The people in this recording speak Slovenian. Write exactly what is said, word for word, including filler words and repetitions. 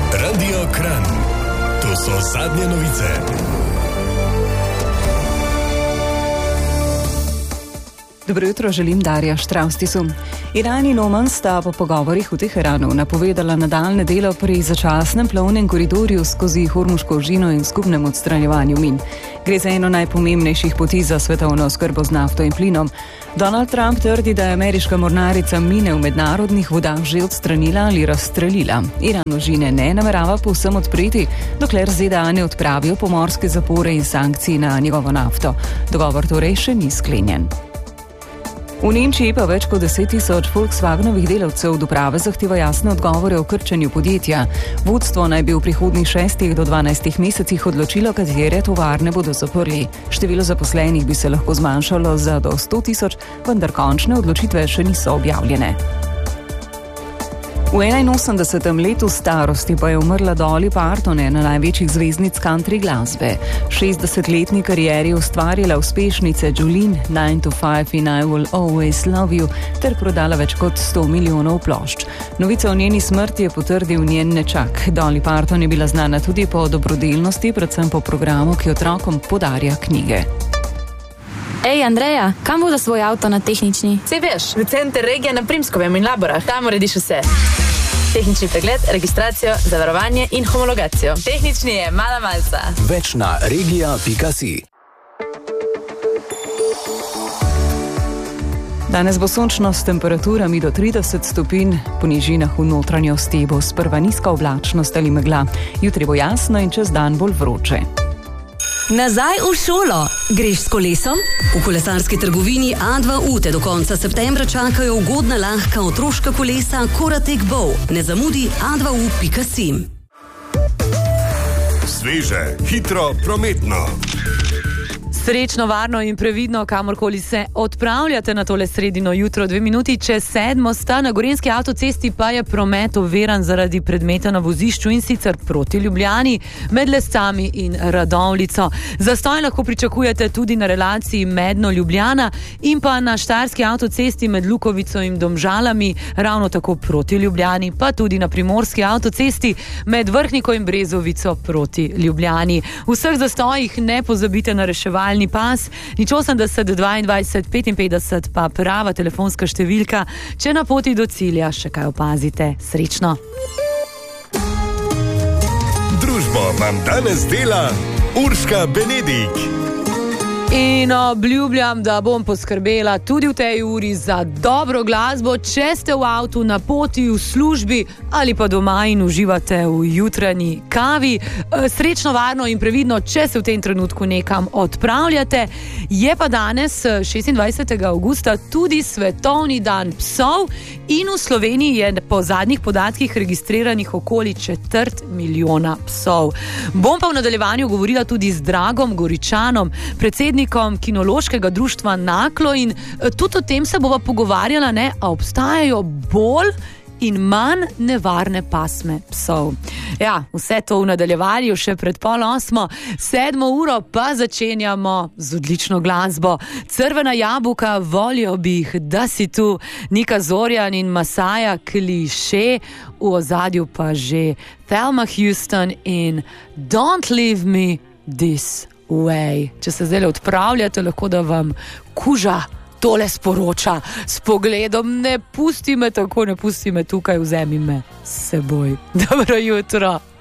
Radio Kranj. To so zadnje novice. Dobro jutro, želim Darja Štravstisu. Iran in Oman sta po pogovorih v Teheranu napovedala nadaljne delo pri začasnem plovnem koridorju skozi Hormuško ožino in skupnem odstranjevanju min. Gre za eno najpomembnejših poti za svetovno oskrbo z nafto in plinom. Donald Trump trdi, da je ameriška mornarica mine v mednarodnih vodah že odstranila ali razstrelila. Iran ožine ne namerava povsem odpreti, dokler Z D A ne odpravijo pomorske zapore in sankcij na njegovo nafto. Dogovor torej še ni sklenjen. V Nemčiji pa več kot deset tisoč Volkswagenovih delavcev od uprave zahteva jasne odgovore o krčenju podjetja. Vodstvo naj bi v prihodnjih šestih do dvanajstih mesecih odločilo, katere tovarne bodo zaprli. Število zaposlenih bi se lahko zmanjšalo za do sto tisoč, vendar končne odločitve še niso objavljene. V enainosemdesetem letu starosti pa je umrla Dolly Parton, ena največjih zvezdnic country glasbe. šestdesetletni karieri je ustvarila uspešnice Jolene, nine to five in I Will Always Love You ter prodala več kot sto milijonov plošč. Novica o njeni smrti je potrdil njen nečak. Dolly Parton je bila znana tudi po dobrodelnosti, predvsem po programu, ki otrokom podarja knjige. Ej, Andreja, kam voda svoj avto na tehnični? Sej veš, v center regije na Primskovem in Laborah. Tam urediš vse. Tehnični pregled, registracijo, zavarovanje in homologacijo. Tehnični je mala malca. Več na regija pika si. Danes bo sončno s temperaturami do trideset stopinj, po nižinah v notranjosti bo sprva nizka oblačnost ali megla. Jutri bo jasno in čez dan bolj vroče. Nazaj v šolo. Greš s kolesom? V kolesarski trgovini A dva U te do konca septembra čakajo ugodna lahka otroška kolesa Koratek Bow. Ne zamudi a dva u pika si. Sveže, hitro, prometno. Srečno, varno in previdno, kamorkoli se odpravljate na tole sredino jutro. Dve minuti čez sedmo sta na Gorenjski avtocesti, pa je promet oviran zaradi predmeta na vozišču in sicer proti Ljubljani med Lescami in Radovljico. Zastoj lahko pričakujete tudi na relaciji Medno-Ljubljana in pa na Štajerski avtocesti med Lukovico in Domžalami, ravno tako proti Ljubljani, pa tudi na Primorski avtocesti med Vrhniko in Brezovico proti Ljubljani. V vseh zastojih ne pozabite na reševalni pas, nič osemdeset dvaindvajset petinpetdeset pa prava telefonska številka, če na poti do cilja še kaj opazite. Srečno! Družbo vam danes dela Urška Benedik. In obljubljam, da bom poskrbela tudi v tej uri za dobro glasbo, če ste v avtu, na poti, v službi ali pa doma in uživate v jutranji kavi. Srečno, varno in previdno, če se v tem trenutku nekam odpravljate. Je pa danes, šestindvajsetega avgusta, tudi svetovni dan psov in v Sloveniji je po zadnjih podatkih registriranih okoli četrt milijona psov. Bom pa v nadaljevanju govorila tudi z Dragom Goričanom, predsednikom kinološkega društva Naklo, in tudi o tem se bova pogovarjala, ne, a obstajajo bolj in manj nevarne pasme psov. Ja, vse to v nadaljevanju še pred pol osmo, sedmo uro pa začenjamo z odlično glasbo. Crvena jabuka, voljo bi jih, da si tu, Nika Zorjan in Masaja Kliše, v ozadju pa že Thelma Houston in Don't Leave Me This Way. Če se zdaj odpravljate, lahko da vam kuža tole sporoča s pogledom: ne pusti me tako, ne pusti me tukaj, vzemi me s seboj. Dobro jutro.